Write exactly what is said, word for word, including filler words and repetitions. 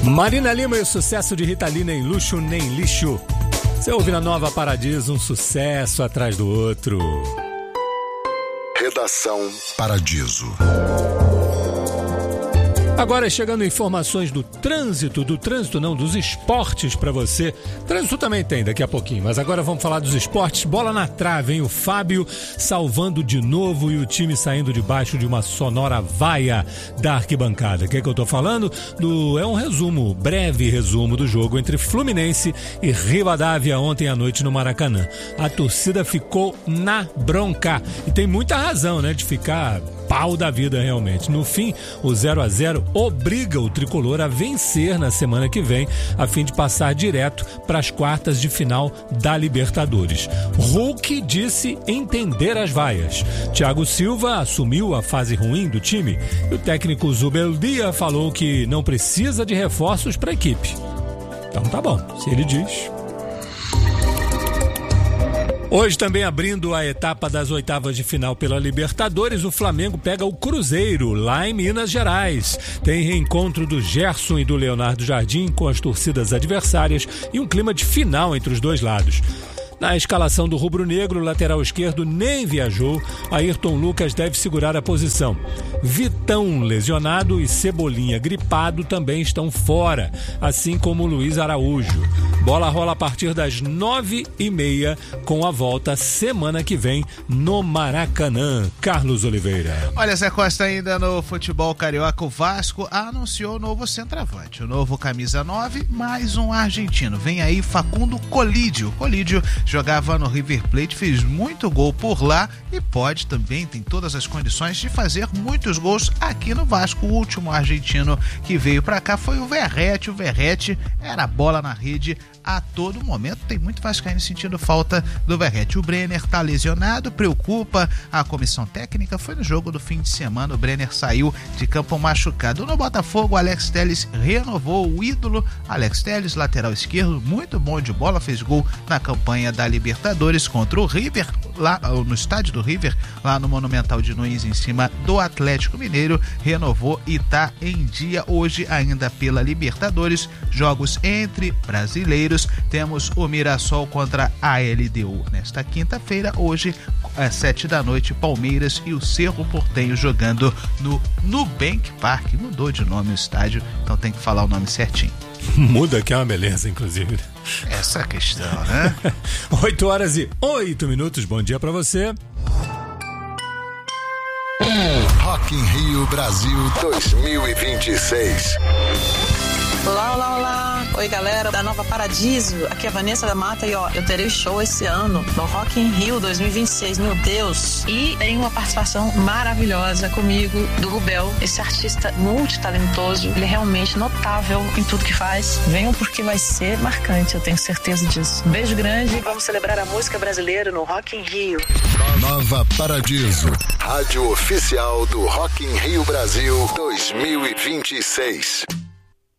Marina Lima e o sucesso de Rita Lee, Nem Luxo, Nem Lixo. Você ouve na Nova Paradiso um sucesso atrás do outro. Redação Paradiso. Agora chegando informações do trânsito, do trânsito não, dos esportes para você. Trânsito também tem daqui a pouquinho, mas agora vamos falar dos esportes. Bola na trave, hein? O Fábio salvando de novo e o time saindo debaixo de uma sonora vaia da arquibancada. O que é que eu tô falando? Do, é um resumo, breve resumo do jogo entre Fluminense e Rivadavia ontem à noite no Maracanã. A torcida ficou na bronca e tem muita razão, né, de ficar pau da vida realmente. No fim, o zero a zero obriga o tricolor a vencer na semana que vem, a fim de passar direto para as quartas de final da Libertadores. Hulk disse entender as vaias. Thiago Silva assumiu a fase ruim do time e o técnico Zubeldia falou que não precisa de reforços para a equipe. Então tá bom, se ele diz. Hoje também abrindo a etapa das oitavas de final pela Libertadores, o Flamengo pega o Cruzeiro, lá em Minas Gerais. Tem reencontro do Gerson e do Leonardo Jardim com as torcidas adversárias e um clima de final entre os dois lados. Na escalação do rubro-negro, o lateral esquerdo nem viajou. Ayrton Lucas deve segurar a posição. Vitão lesionado e Cebolinha gripado também estão fora, assim como Luiz Araújo. Bola rola a partir das nove e meia, com a volta semana que vem no Maracanã. Carlos Oliveira. Olha, Zé Costa, ainda no futebol carioca, o Vasco anunciou o novo centroavante, o novo camisa nove, mais um argentino. Vem aí Facundo Colídio. Colídio jogava no River Plate, fez muito gol por lá e pode também, tem todas as condições de fazer muitos gols aqui no Vasco. O último argentino que veio pra cá foi o Verratti. O Verratti era bola na rede a todo momento. Tem muito vascaíno sentindo falta do Verratti. O Brenner tá lesionado, preocupa a comissão técnica. Foi no jogo do fim de semana, o Brenner saiu de campo machucado. No Botafogo, o Alex Telles renovou o ídolo. Alex Telles, lateral esquerdo, muito bom de bola, fez gol na campanha da Libertadores contra o River, lá no estádio do River, lá no Monumental de Nunes, em cima do Atlético Mineiro. Renovou e tá em dia hoje ainda pela Libertadores. Jogos entre brasileiros. Temos o Mirassol contra a L D U nesta quinta-feira. Hoje, às sete da noite, Palmeiras e o Cerro Porteño jogando no Nubank Park. Mudou de nome o estádio, então tem que falar o nome certinho. Muda, que é uma beleza, inclusive. Essa é a questão, né? oito horas e oito minutos. Bom dia pra você. Rock in Rio Brasil dois mil e vinte e seis. Olá, olá, olá. Oi, galera da Nova Paradiso. Aqui é a Vanessa da Mata e ó, eu terei show esse ano no Rock in Rio dois mil e vinte e seis, meu Deus. E tem uma participação maravilhosa comigo do Rubel, esse artista multitalentoso. Ele é realmente notável em tudo que faz. Venham porque vai ser marcante, eu tenho certeza disso. Beijo grande. Vamos celebrar a música brasileira no Rock in Rio. Nova Paradiso, rádio oficial do Rock in Rio Brasil dois mil e vinte e seis.